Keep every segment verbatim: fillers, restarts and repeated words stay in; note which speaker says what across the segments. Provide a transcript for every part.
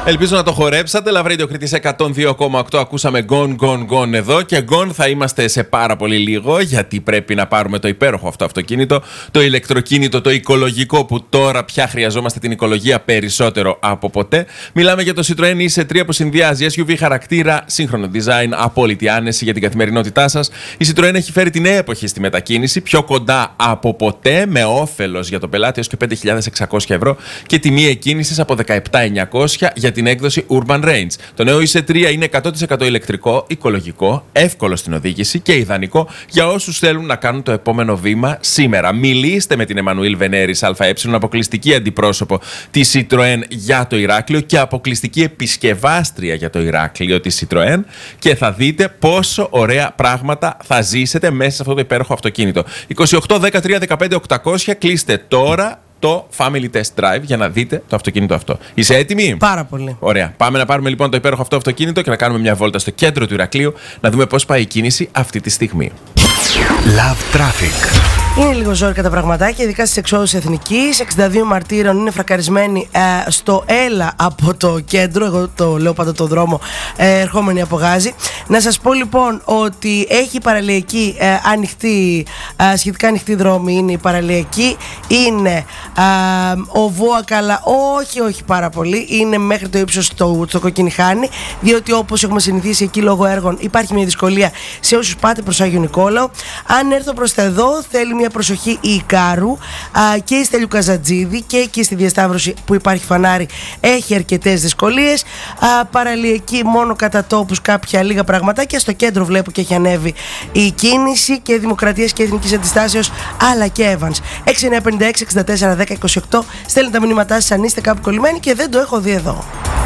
Speaker 1: Ελπίζω να το χορέψατε. Love Radio Κρήτης εκατόν δύο κόμμα οκτώ. Ακούσαμε Gone, Gone, Gone εδώ. Και Gone θα είμαστε σε πάρα πολύ λίγο. Γιατί πρέπει να πάρουμε το υπέροχο αυτό αυτοκίνητο. Το ηλεκτροκίνητο, το οικολογικό, που τώρα πια χρειαζόμαστε την οικολογία περισσότερο από ποτέ. Μιλάμε για το Citroën ι σι τρία που συνδυάζει ες γιου βι χαρακτήρα, σύγχρονο design, απόλυτη άνεση για την καθημερινότητά σας. Η Citroën έχει φέρει τη νέα εποχή στη μετακίνηση. Πιο κοντά από ποτέ, με όφελος για το πελάτη έως και πέντε χιλιάδες εξακόσια ευρώ και τιμή εκκίνησης από δεκαεπτά χιλιάδες εννιακόσια για την έκδοση Urban Range. Το νέο ι σι τρία είναι εκατό τοις εκατό ηλεκτρικό, οικολογικό, εύκολο στην οδήγηση και ιδανικό για όσους θέλουν να κάνουν το επόμενο βήμα σήμερα. Μιλήστε με την Εμμανουήλ Βενέρης ΑΕ, αποκλειστική αντιπρόσωπο της Citroën για το Ηράκλειο και αποκλειστική επισκευάστρια για το Ηράκλειο της Citroën, και θα δείτε πόσο ωραία πράγματα θα ζήσετε μέσα σε αυτό το υπέροχο αυτοκίνητο. είκοσι οκτώ δεκατρία δεκαπέντε οκτακόσια, κλείστε τώρα το Family Test Drive για να δείτε το αυτοκίνητο αυτό. Είσαι έτοιμη?
Speaker 2: Πάρα πολύ.
Speaker 1: Ωραία. Πάμε να πάρουμε λοιπόν το υπέροχο αυτό αυτοκίνητο και να κάνουμε μια βόλτα στο κέντρο του Ηρακλείου να δούμε πώς πάει η κίνηση αυτή τη στιγμή.
Speaker 3: Love Traffic.
Speaker 2: Είναι λίγο ζόρικα τα πραγματάκια, ειδικά στις εξόδους Εθνικής. εξήντα δύο μαρτύρων είναι φρακαρισμένοι ε, στο Έλα από το κέντρο. Εγώ το λέω πάντα το δρόμο, ε, ερχόμενοι από Γάζη. Να σας πω λοιπόν ότι έχει παραλιακή ε, ανοιχτή, ε, σχετικά ανοιχτή δρόμη είναι η παραλιακή. Είναι ε, ο Βόακα, αλλά όχι, όχι πάρα πολύ. Είναι μέχρι το ύψος του το Κοκκινιχάνη, διότι όπως έχουμε συνηθίσει εκεί λόγω έργων υπάρχει μια δυσκολία σε όσους πάτε προς Άγιο Νικόλαο. Αν έρθω προς τα εδώ, θέλει μια προσοχή η Ικάρου α, και η Στέλιου Καζατζίδη, και εκεί στη διασταύρωση που υπάρχει φανάρι έχει αρκετές δυσκολίες. Α, παραλιακή μόνο κατά τόπους κάποια λίγα πραγματάκια. Στο κέντρο βλέπω και έχει ανέβει η κίνηση και Δημοκρατίας και Εθνικής Αντιστάσεως, αλλά και Evans. έξι εννιά πέντε έξι εξήντα τέσσερα δέκα είκοσι οκτώ. Στέλνετε τα μηνύματά σας αν είστε κάπου κολλημένοι και δεν το έχω δει εδώ.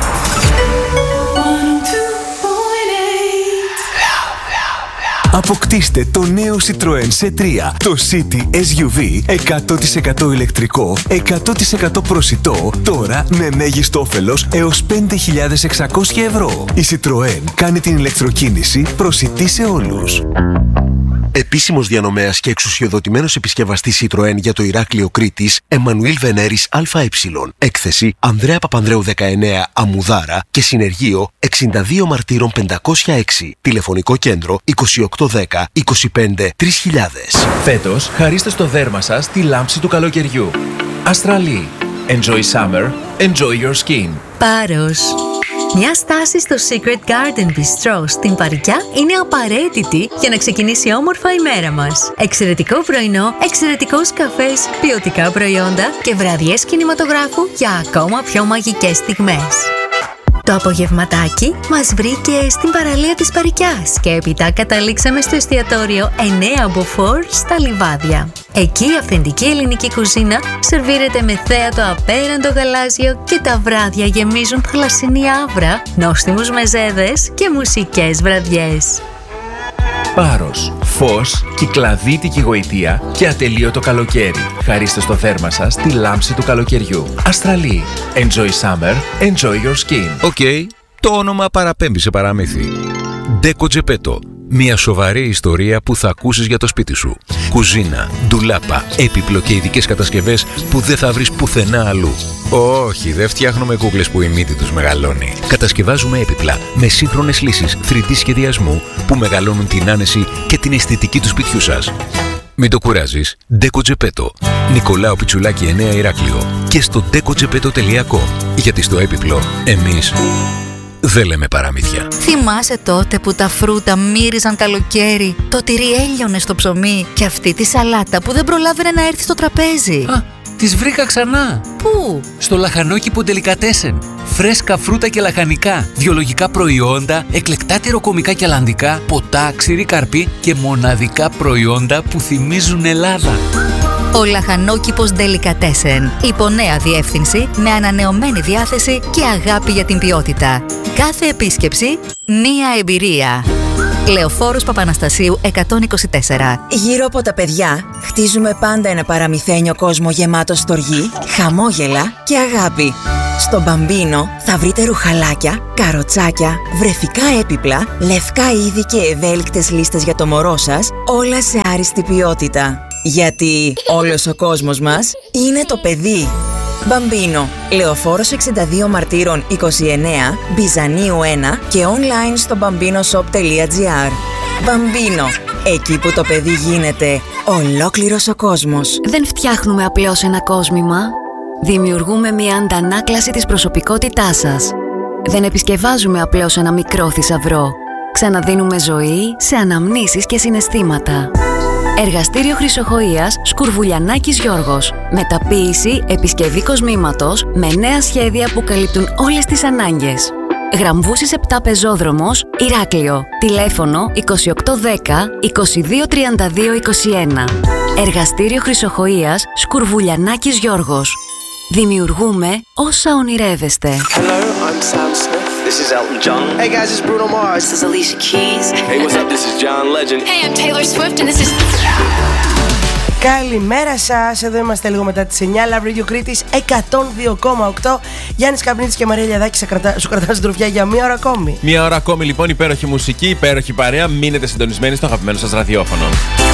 Speaker 3: Αποκτήστε το νέο Citroën σι τρία, το City ες γιου βι, εκατό τοις εκατό ηλεκτρικό, εκατό τοις εκατό προσιτό, τώρα με μέγιστο όφελος έως πέντε χιλιάδες εξακόσια ευρώ. Η Citroën κάνει την ηλεκτροκίνηση προσιτή σε όλους.
Speaker 4: Επίσημος διανομέας και εξουσιοδοτημένος επισκευαστής Citroën για το Ηράκλειο Κρήτης, Εμμανουήλ Βενέρης ΑΕ. Έκθεση Ανδρέα Παπανδρέου δεκαεννέα, Αμμουδάρα, και συνεργείο εξήντα δύο Μαρτύρων πεντακόσια έξι. Τηλεφωνικό κέντρο είκοσι οκτώ δέκα είκοσι πέντε τρεις χιλιάδες.
Speaker 1: Φέτος χαρίστε στο δέρμα σας τη λάμψη του καλοκαιριού. Αστραλή. Enjoy summer. Enjoy your skin.
Speaker 5: Πάρος. Μια στάση στο Secret Garden Bistro στην Παρικιά είναι απαραίτητη για να ξεκινήσει όμορφα η μέρα μας. Εξαιρετικό πρωινό, εξαιρετικός καφές, ποιοτικά προϊόντα και βραδιές κινηματογράφου για ακόμα πιο μαγικές στιγμές. Το απογευματάκι μας βρήκε στην παραλία της Παρικιάς και έπειτα καταλήξαμε στο εστιατόριο εννέα Μποφόρ στα Λιβάδια. Εκεί η αυθεντική ελληνική κουζίνα σερβίρεται με θέατο απέραντο γαλάζιο και τα βράδια γεμίζουν θαλασσινή άβρα, νόστιμους μεζέδες και μουσικές βραδιές.
Speaker 1: Πάρος, φως, κυκλαδίτικη γοητεία και ατελείωτο καλοκαίρι. Χαρίστε στο θέρμα σας τη λάμψη του καλοκαιριού. Αστραλή. Enjoy summer, enjoy your skin.
Speaker 6: Οκ, okay, το όνομα παραπέμπει σε παραμύθι. Deco Geppetto. Μια σοβαρή ιστορία που θα ακούσεις για το σπίτι σου. Κουζίνα, ντουλάπα, έπιπλο και ειδικές κατασκευές που δεν θα βρεις πουθενά αλλού. Όχι, δεν φτιάχνουμε κούκλες που η μύτη τους μεγαλώνει. Κατασκευάζουμε έπιπλα με σύγχρονες λύσεις θρι ντι σχεδιασμού που μεγαλώνουν την άνεση και την αισθητική του σπιτιού σας. Μην το κουράζεις. Deco Geppetto. Νικολάου Πιτσουλάκη εννέα Ηράκλειο. Και στο deco geppetto τελεία com. Γιατί στο έπιπλο εμείς δεν λέμε παραμύθια.
Speaker 5: Θυμάσαι τότε που τα φρούτα μύριζαν καλοκαίρι, το τυρί έλειωνε στο ψωμί και αυτή τη σαλάτα που δεν προλάβαινε να έρθει στο τραπέζι?
Speaker 7: Α, τις βρήκα ξανά.
Speaker 5: Πού?
Speaker 7: Στο λαχανόκηπο Ντελικατέσεν. Φρέσκα φρούτα και λαχανικά, βιολογικά προϊόντα, εκλεκτά τυροκομικά και αλλαντικά, ποτά, ξηρή καρπή και μοναδικά προϊόντα που θυμίζουν Ελλάδα.
Speaker 5: Ο λαχανόκηπος Ντελικατέσεν. Υπό νέα διεύθυνση, με ανανεωμένη διάθεση και αγάπη για την ποιότητα. Κάθε επίσκεψη, μία εμπειρία. Λεωφόρος Παπαναστασίου εκατόν είκοσι τέσσερα.
Speaker 8: Γύρω από τα παιδιά, χτίζουμε πάντα ένα παραμυθένιο κόσμο γεμάτο στοργή, χαμόγελα και αγάπη. Στο Μπαμπίνο θα βρείτε ρουχαλάκια, καροτσάκια, βρεφικά έπιπλα, λευκά είδη και ευέλικτες λίστες για το μωρό σας, όλα σε άριστη ποιότητα. Γιατί όλος ο κόσμος μας είναι το παιδί. Μπαμπίνο, Λεωφόρος εξήντα δύο Μαρτύρων είκοσι εννέα, Μπιζανίου ένα και online στο μπαμπίνοσοπ τελεία τζι άρ. Μπαμπίνο, εκεί που το παιδί γίνεται ολόκληρος ο κόσμος.
Speaker 9: Δεν φτιάχνουμε απλώς ένα κόσμημα. Δημιουργούμε μια αντανάκλαση της προσωπικότητάς σας. Δεν επισκευάζουμε απλώς ένα μικρό θησαυρό. Ξαναδίνουμε ζωή σε αναμνήσεις και συναισθήματα. Εργαστήριο Χρυσοχοΐας Σκουρβουλιανάκης Γιώργος. Μεταποίηση, επισκευή κοσμήματος με νέα σχέδια που καλύπτουν όλες τις ανάγκες. Γραμβούσης επτά Πεζόδρομος, Ηράκλειο. Τηλέφωνο είκοσι οκτώ δέκα είκοσι δύο τριάντα δύο είκοσι ένα. Εργαστήριο Χρυσοχοΐας Σκουρβουλιανάκης Γιώργος. Δημιουργούμε όσα ονειρεύεστε.
Speaker 10: Hello, I'm Sam Smith. This is Elton John. Hey guys, it's Bruno Mars. This is Alicia Keys. Hey, what's up? This is John Legend.
Speaker 9: Hey, I'm Taylor Swift and this is...
Speaker 2: Καλημέρα σας, εδώ είμαστε λίγο μετά τις εννιά. Love Radio Κρήτης εκατόν δύο κόμμα οκτώ. Γιάννης Καπνίτης και Μαρία Λιαδάκη σου κρατά, κρατάνε συντροφιά για μία ώρα ακόμη.
Speaker 1: Μία ώρα ακόμη λοιπόν, υπέροχη μουσική, υπέροχη παρέα. Μείνετε συντονισμένοι στο αγαπημένο σας ραδιόφωνο.